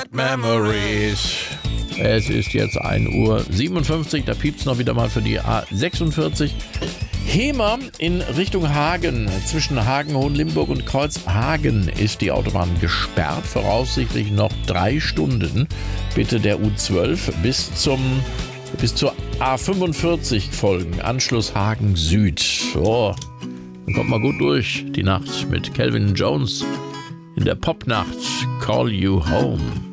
Sweet Memories. Es ist jetzt 1:57 Uhr, da piept's noch wieder mal für die A46. Hemer in Richtung Hagen. Zwischen Hagen, Hohenlimburg und Kreuzhagen ist die Autobahn gesperrt. Voraussichtlich noch 3 Stunden. Bitte der U12 bis zur A45 folgen. Anschluss Hagen Süd. So, dann kommt mal gut durch die Nacht mit Calvin Jones in der Popnacht. Call You Home.